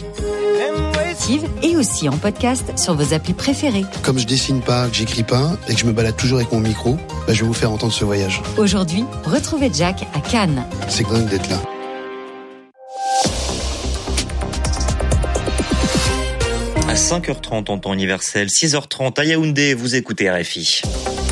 Et aussi en podcast sur vos applis préférées. Comme je dessine pas, que j'écris pas et que je me balade toujours avec mon micro, je vais vous faire entendre ce voyage. Aujourd'hui, retrouvez Jack à Cannes. C'est dingue d'être là. À 5h30 en temps universel, 6h30 à Yaoundé, vous écoutez RFI.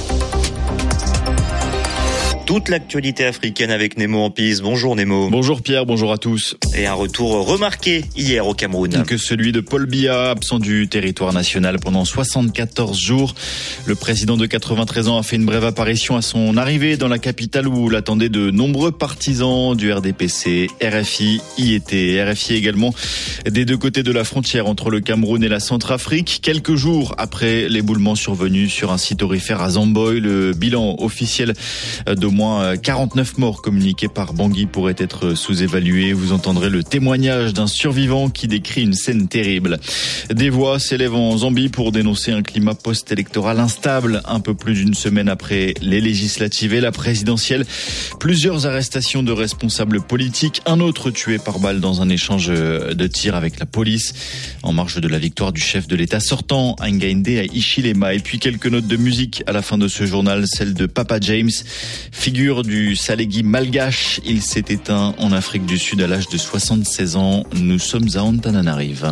Toute l'actualité africaine avec Nemo en piste. Bonjour Nemo. Bonjour Pierre, bonjour à tous. Et un retour remarqué hier au Cameroun. Que celui de Paul Biya, absent du territoire national pendant 74 jours. Le président de 93 ans a fait une brève apparition à son arrivée dans la capitale où l'attendaient de nombreux partisans du RDPC. RFI y était. RFI également des deux côtés de la frontière entre le Cameroun et la Centrafrique. Quelques jours après l'éboulement survenu sur un site aurifère à Zamboy, le bilan officiel d'au moins 49 morts communiqués par Bangui pourrait être sous-évalué. Vous entendrez le témoignage d'un survivant qui décrit une scène terrible. Des voix s'élèvent en Zambie pour dénoncer un climat post-électoral instable un peu plus d'une semaine après les législatives et la présidentielle. Plusieurs arrestations de responsables politiques, un autre tué par balle dans un échange de tirs avec la police en marge de la victoire du chef de l'État sortant, Hakainde Hichilema. Et puis quelques notes de musique à la fin de ce journal, celle de Papa James, figure du Salégui malgache. Il s'est éteint en Afrique du Sud à l'âge de 76 ans. Nous sommes à Antananarive.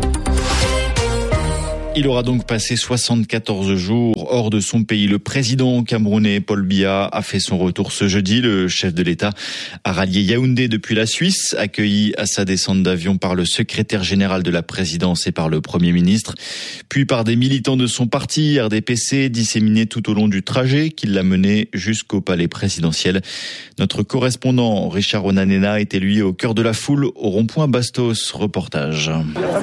Il aura donc passé 74 jours hors de son pays. Le président camerounais Paul Biya a fait son retour ce jeudi. Le chef de l'État a rallié Yaoundé depuis la Suisse, accueilli à sa descente d'avion par le secrétaire général de la présidence et par le Premier ministre, puis par des militants de son parti, RDPC, disséminés tout au long du trajet qui l'a mené jusqu'au palais présidentiel. Notre correspondant Richard Onanena était lui au cœur de la foule au rond-point Bastos. Reportage.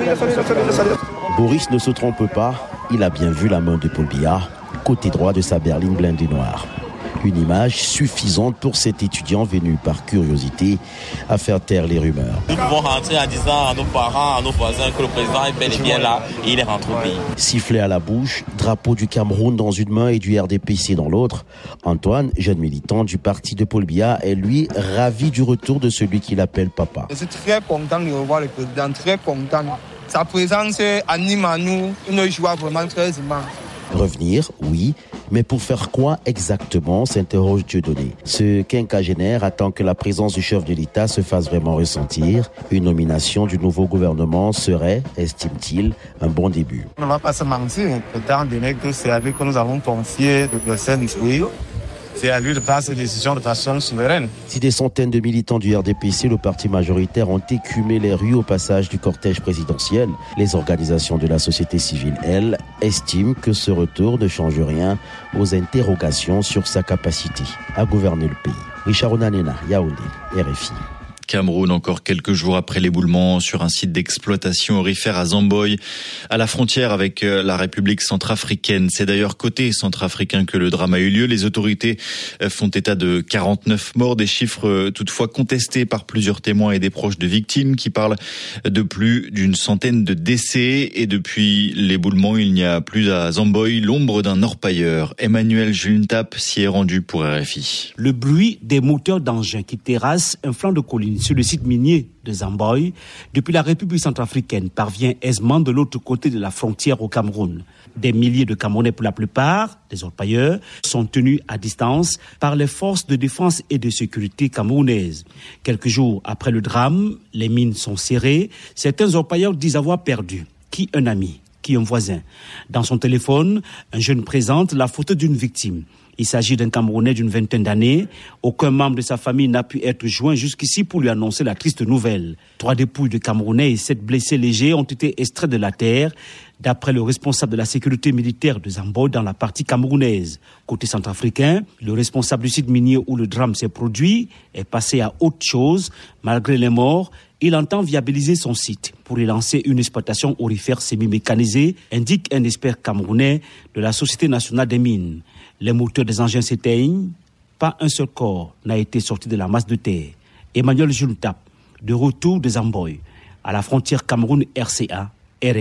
Boris ne se trompe pas, il a bien vu la main de Paul Biya, côté droit de sa berline blindée noire. Une image suffisante pour cet étudiant venu par curiosité à faire taire les rumeurs. Nous pouvons rentrer en disant à nos parents, à nos voisins que le président est bel et bien là et il est rentré au pays. Sifflet à la bouche, drapeau du Cameroun dans une main et du RDPC dans l'autre. Antoine, jeune militant du parti de Paul Biya, est lui ravi du retour de celui qu'il appelle papa. Je suis très content de revoir le président, très content. Sa présence anime à nous une joie vraiment très immense. Revenir, oui, mais pour faire quoi exactement, s'interroge Dieudonné. Ce quinquagénaire attend que la présence du chef de l'État se fasse vraiment ressentir. Une nomination du nouveau gouvernement serait, estime-t-il, un bon début. On ne va pas se mentir, étant donné que c'est à lui que nous avons confié le Bruxelles du pays. C'est à lui de prendre ses décisions de façon souveraine. Si des centaines de militants du RDPC, le parti majoritaire, ont écumé les rues au passage du cortège présidentiel, les organisations de la société civile, elles, estiment que ce retour ne change rien aux interrogations sur sa capacité à gouverner le pays. Richard Onanena, Yaoundé, RFI. Cameroun, encore quelques jours après l'éboulement sur un site d'exploitation aurifère à Zamboy, à la frontière avec la République centrafricaine. C'est d'ailleurs côté centrafricain que le drame a eu lieu. Les autorités font état de 49 morts, des chiffres toutefois contestés par plusieurs témoins et des proches de victimes qui parlent de plus d'une centaine de décès. Et depuis l'éboulement, il n'y a plus à Zamboy l'ombre d'un orpailleur. Emmanuel Juntap s'y est rendu pour RFI. Le bruit des moteurs d'engins qui terrassent un flanc de colline sur le site minier de Zamboy, depuis la République centrafricaine, parvient aisément de l'autre côté de la frontière au Cameroun. Des milliers de Camerounais, pour la plupart, des orpailleurs, sont tenus à distance par les forces de défense et de sécurité camerounaises. Quelques jours après le drame, les mines sont serrées. Certains orpailleurs disent avoir perdu qui un ami, qui un voisin. Dans son téléphone, un jeune présente la photo d'une victime. Il s'agit d'un Camerounais d'une vingtaine d'années. Aucun membre de sa famille n'a pu être joint jusqu'ici pour lui annoncer la triste nouvelle. 3 dépouilles de Camerounais et 7 blessés légers ont été extraits de la terre, d'après le responsable de la sécurité militaire de Zamboy dans la partie camerounaise. Côté centrafricain, le responsable du site minier où le drame s'est produit est passé à autre chose. Malgré les morts, il entend viabiliser son site pour y lancer une exploitation aurifère semi-mécanisée, indique un expert camerounais de la Société nationale des mines. Les moteurs des engins s'éteignent, pas un seul corps n'a été sorti de la masse de terre. Emmanuel Juntap, de retour de Zamboy, à la frontière Cameroun-RCA, RFI.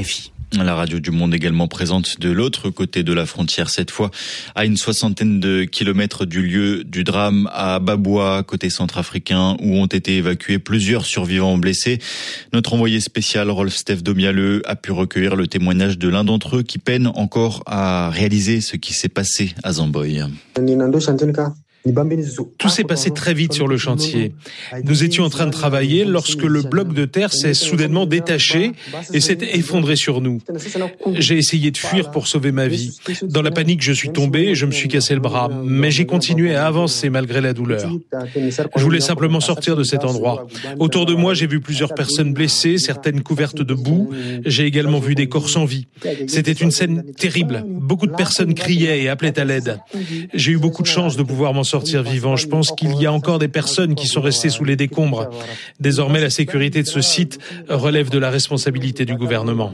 La radio du Monde également présente de l'autre côté de la frontière, cette fois à une 60aine de kilomètres du lieu du drame à Baboua, côté centrafricain, où ont été évacués plusieurs survivants blessés. Notre envoyé spécial Rolf-Steve Domialeux a pu recueillir le témoignage de l'un d'entre eux qui peine encore à réaliser ce qui s'est passé à Zamboy. Tout s'est passé très vite sur le chantier. Nous étions en train de travailler lorsque le bloc de terre s'est soudainement détaché et s'est effondré sur nous. J'ai essayé de fuir pour sauver ma vie. Dans la panique, je suis tombé et je me suis cassé le bras. Mais j'ai continué à avancer malgré la douleur. Je voulais simplement sortir de cet endroit. Autour de moi, j'ai vu plusieurs personnes blessées, certaines couvertes de boue. J'ai également vu des corps sans vie. C'était une scène terrible. Beaucoup de personnes criaient et appelaient à l'aide. J'ai eu beaucoup de chance de pouvoir m'en sortir vivant. Je pense qu'il y a encore des personnes qui sont restées sous les décombres. Désormais, la sécurité de ce site relève de la responsabilité du gouvernement.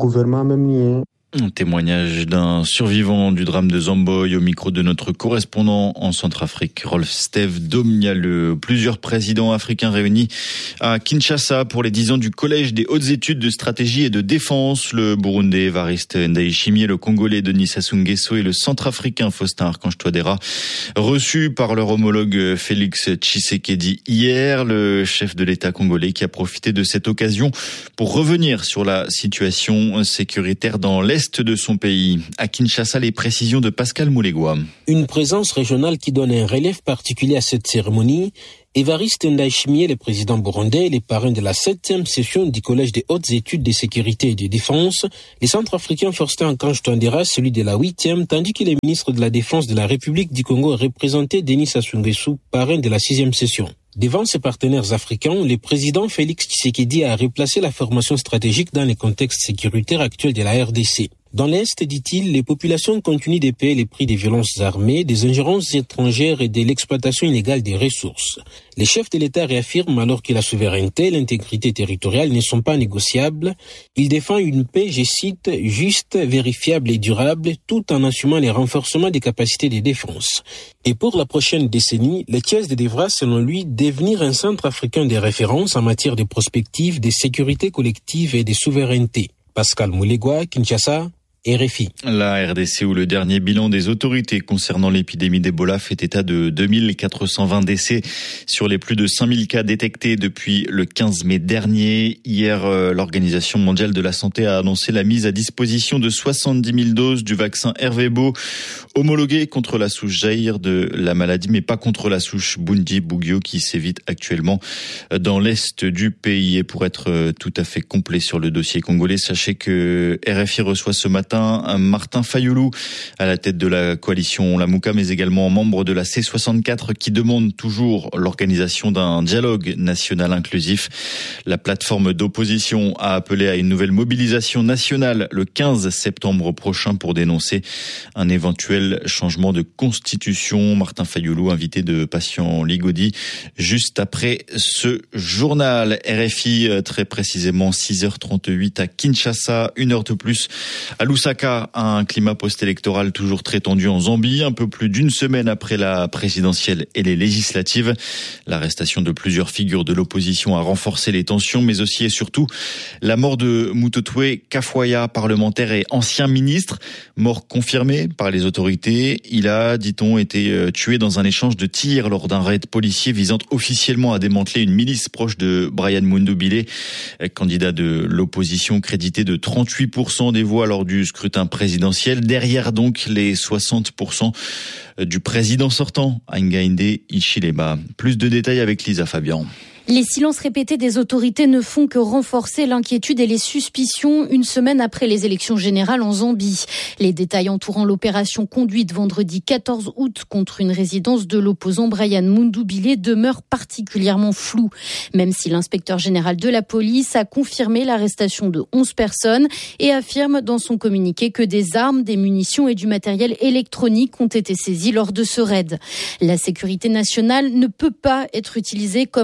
Un témoignage d'un survivant du drame de Zamboy au micro de notre correspondant en Centrafrique, Rolf-Steve Domialeux. Plusieurs présidents africains réunis à Kinshasa pour les 10 ans du Collège des hautes études de stratégie et de défense. Le Burundais Évariste Ndayishimiye, le Congolais Denis Sassou Nguesso et le Centrafricain Faustin Archange Touadéra, reçus par leur homologue Félix Tshisekedi hier. Le chef de l'État congolais qui a profité de cette occasion pour revenir sur la situation sécuritaire dans l'Est de son pays. À Kinshasa, les précisions de Pascal Moulegua. Une présence régionale qui donne un relief particulier à cette cérémonie. Évariste Ndayishimiye, le président burundais, les parrains de la 7e session du Collège des hautes études de sécurité et de défense, les centrafricains Faustin Archange Touadéra, celui de la 8e, tandis que les ministres de la Défense de la République du Congo représentaient Denis Sassou Nguesso, parrain de la 6e session. Devant ses partenaires africains, le président Félix Tshisekedi a replacé la formation stratégique dans le contexte sécuritaire actuel de la RDC. Dans l'Est, dit-il, les populations continuent de payer les prix des violences armées, des ingérences étrangères et de l'exploitation illégale des ressources. Les chefs de l'État réaffirment alors que la souveraineté et l'intégrité territoriale ne sont pas négociables. Ils défendent une paix, je cite, juste, vérifiable et durable, tout en assumant les renforcements des capacités de défense. Et pour la prochaine décennie, le Thiès devra, selon lui, devenir un centre africain de référence en matière de prospective, de sécurité collective et de souveraineté. Pascal Moulegua, Kinshasa, RFI. La RDC, où le dernier bilan des autorités concernant l'épidémie d'Ebola fait état de 2420 décès sur les plus de 5000 cas détectés depuis le 15 mai dernier. Hier, l'Organisation mondiale de la santé a annoncé la mise à disposition de 70 000 doses du vaccin Ervebo, homologué contre la souche Zaïre de la maladie, mais pas contre la souche Bundibugyo qui sévit actuellement dans l'est du pays. Et pour être tout à fait complet sur le dossier congolais, sachez que RFI reçoit ce matin Martin Fayoulou à la tête de la coalition Lamouka, mais également membre de la C64 qui demande toujours l'organisation d'un dialogue national inclusif. La plateforme d'opposition a appelé à une nouvelle mobilisation nationale le 15 septembre prochain pour dénoncer un éventuel changement de constitution. Martin Fayoulou, invité de Patient Ligodi, juste après ce journal. RFI, très précisément 6h38 à Kinshasa, 1 heure de plus à Lusaka. Un climat post-électoral toujours très tendu en Zambie, un peu plus d'une semaine après la présidentielle et les législatives. L'arrestation de plusieurs figures de l'opposition a renforcé les tensions, mais aussi et surtout la mort de Mutotwe Kafwaya, parlementaire et ancien ministre, mort confirmée par les autorités. Il a, dit-on, été tué dans un échange de tirs lors d'un raid policier visant officiellement à démanteler une milice proche de Brian Mundubile, candidat de l'opposition crédité de 38% des voix lors du scrutin présidentiel. Derrière donc les 60% du président sortant, Hakainde Hichilema. Plus de détails avec Lisa Fabian. Les silences répétés des autorités ne font que renforcer l'inquiétude et les suspicions une semaine après les élections générales en Zambie. Les détails entourant l'opération conduite vendredi 14 août contre une résidence de l'opposant Brian Mundubile demeurent particulièrement flous. Même si l'inspecteur général de la police a confirmé l'arrestation de 11 personnes et affirme dans son communiqué que des armes, des munitions et du matériel électronique ont été saisis lors de ce raid. La sécurité nationale ne peut pas être utilisée comme prétexte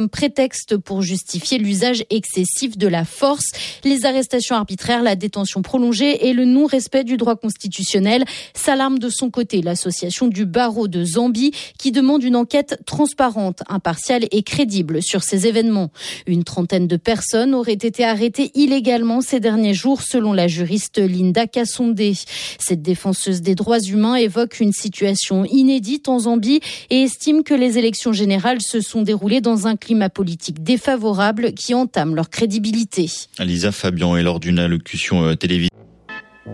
prétexte pour justifier l'usage excessif de la force. Les arrestations arbitraires, la détention prolongée et le non-respect du droit constitutionnel. S'alarme de son côté l'association du barreau de Zambie qui demande une enquête transparente, impartiale et crédible sur ces événements. Une trentaine de personnes auraient été arrêtées illégalement ces derniers jours selon la juriste Linda Kassondé. Cette défenseuse des droits humains évoque une situation inédite en Zambie et estime que les élections générales se sont déroulées dans un climat politique défavorable qui entame leur crédibilité. Lisa Fabian est lors d'une allocution télévisée.